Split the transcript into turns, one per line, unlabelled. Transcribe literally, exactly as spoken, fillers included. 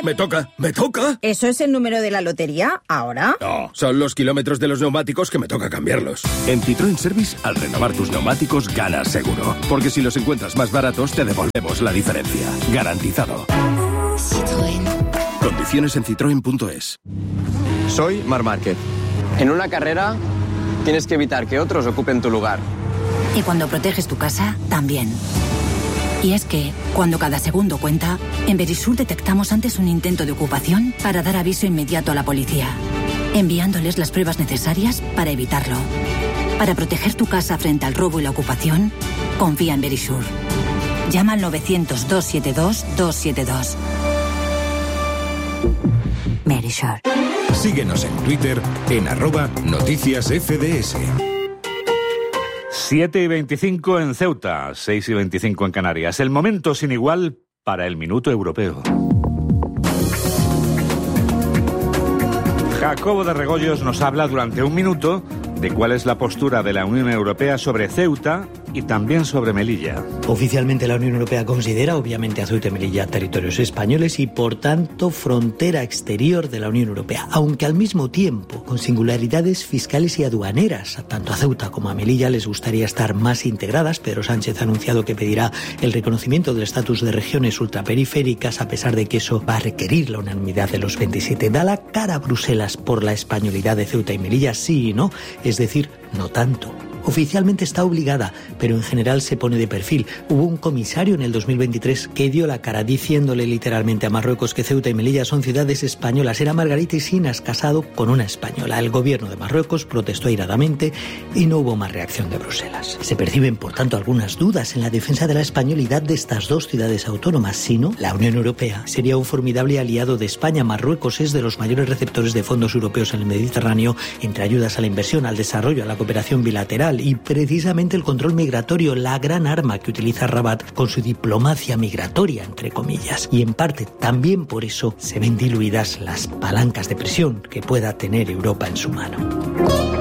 Me toca, me toca.
¿Eso es el número de la lotería ahora?
No, son los kilómetros de los neumáticos que me toca cambiarlos.
En Citroën Service, al renovar tus neumáticos, ganas seguro. Porque si los encuentras más baratos, te devolvemos la diferencia. Garantizado.
Citroën.
Condiciones en citroen punto es.
Soy Marc Márquez. En una carrera tienes que evitar que otros ocupen tu lugar.
Y cuando proteges tu casa, también. Y es que, cuando cada segundo cuenta, en Verisur detectamos antes un intento de ocupación para dar aviso inmediato a la policía, enviándoles las pruebas necesarias para evitarlo. Para proteger tu casa frente al robo y la ocupación, confía en Verisur. Llama al novecientos, doscientos setenta y dos, doscientos setenta y dos. Verisur.
Síguenos en Twitter en arroba noticias F D S.
siete y veinticinco en Ceuta, seis y veinticinco en Canarias. El momento sin igual para el Minuto Europeo. Jacobo de Regoyos nos habla durante un minuto de cuál es la postura de la Unión Europea sobre Ceuta y también sobre Melilla.
Oficialmente la Unión Europea considera obviamente a Ceuta y Melilla territorios españoles y por tanto frontera exterior de la Unión Europea, aunque al mismo tiempo con singularidades fiscales y aduaneras. Tanto a Ceuta como a Melilla les gustaría estar más integradas. Pedro Sánchez ha anunciado que pedirá el reconocimiento del estatus de regiones ultraperiféricas, a pesar de que eso va a requerir la unanimidad de los veintisiete. Da la cara a Bruselas por la españolidad de Ceuta y Melilla, sí y no, es decir, no tanto. Oficialmente está obligada, pero en general se pone de perfil. Hubo un comisario en el dos mil veintitrés que dio la cara diciéndole literalmente a Marruecos que Ceuta y Melilla son ciudades españolas. Era Margarita Isinas casado con una española. El gobierno de Marruecos protestó airadamente y no hubo más reacción de Bruselas. Se perciben, por tanto, algunas dudas en la defensa de la españolidad de estas dos ciudades autónomas. Si no, la Unión Europea sería un formidable aliado de España. Marruecos es de los mayores receptores de fondos europeos en el Mediterráneo, entre ayudas a la inversión, al desarrollo, a la cooperación bilateral. Y precisamente el control migratorio, la gran arma que utiliza Rabat con su diplomacia migratoria, entre comillas. Y en parte también por eso se ven diluidas las palancas de presión que pueda tener Europa en su mano.